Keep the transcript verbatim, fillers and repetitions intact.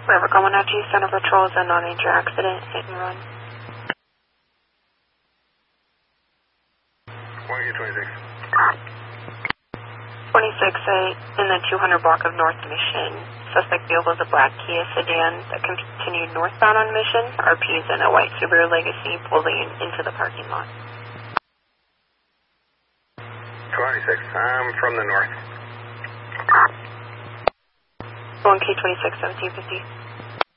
Forever Comanche, Center Patrol is a non-major accident, hit and run. one Q twenty-six. twenty-six eight in the two hundred block of North Mission. Suspect vehicle is a black Kia sedan that continued northbound on Mission. R P is in a white Subaru Legacy pulling into the parking lot. twenty-six, I'm from the north. one K twenty-six, seventeen fifty.